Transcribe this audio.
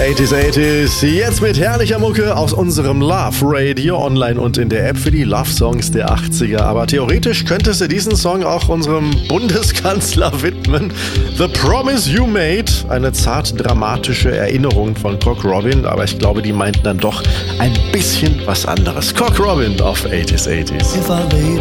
80s, 80s. Jetzt mit herrlicher Mucke aus unserem Love Radio online und in der App für die Love Songs der 80er. Aber theoretisch könntest du diesen Song auch unserem Bundeskanzler widmen. The Promise You Made, eine zart dramatische Erinnerung von Cock Robin, aber ich glaube, die meinten dann doch ein bisschen was anderes. Cock Robin auf 80s, 80s. If I laid